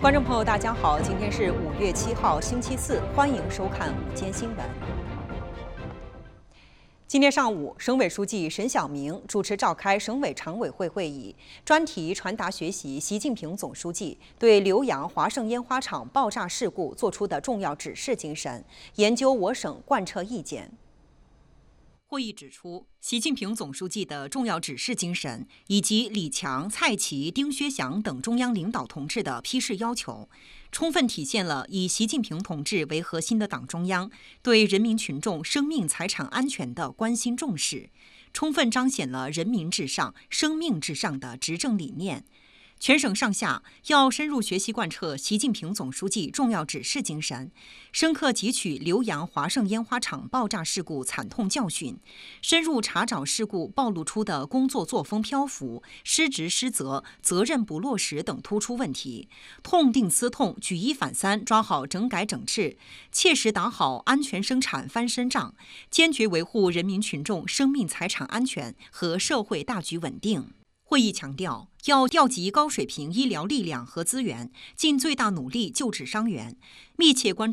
观众朋友，大家好，今天是5月7号，星期四，欢迎收看午间新闻。今天上午，省委书记沈晓明主持召开省委常委会会议，专题传达学习习近平总书记对浏阳华盛烟花厂爆炸事故作出的重要指示精神，研究我省贯彻意见。会议指出，习近平总书记的重要指示精神以及李强、蔡奇、丁薛祥等中央领导同志的批示要求，充分体现了以习近平同志为核心的党中央对人民群众生命财产安全的关心重视，充分彰显了人民至上、生命至上的执政理念。全省上下要深入学习贯彻习近平总书记重要指示精神，深刻汲取浏阳华盛烟花厂爆炸事故惨痛教训，深入查找事故暴露出的工作作风漂浮、失职失责、责任不落实等突出问题，痛定思痛，举一反三，抓好整改整治，切实打好安全生产翻身仗，坚决维护人民群众生命财产安全和社会大局稳定。会议强调，要调集高水平医疗力量和资源，尽最大努力救治伤员，密切关注